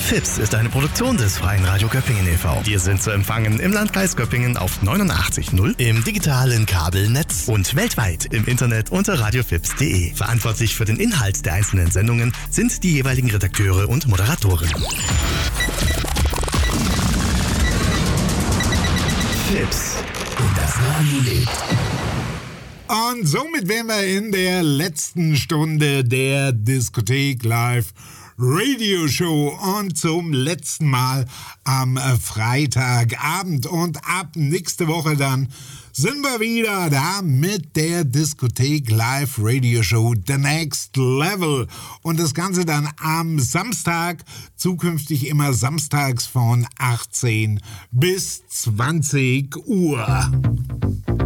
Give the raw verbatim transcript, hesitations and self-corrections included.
Fips ist eine Produktion des Freien Radio Göppingen e V. Wir sind zu empfangen im Landkreis Göppingen auf neunundachtzig Komma null, im digitalen Kabelnetz und weltweit im Internet unter radiofips punkt de. Verantwortlich für den Inhalt der einzelnen Sendungen sind die jeweiligen Redakteure und Moderatoren. Fips und das Radio lebt. Und somit wären wir in der letzten Stunde der Diskothek Live Radio Show und zum letzten Mal am Freitagabend. Und ab nächste Woche dann sind wir wieder da mit der Diskothek Live Radio Show The Next Level. Und das Ganze dann am Samstag, zukünftig immer samstags von achtzehn bis zwanzig Uhr.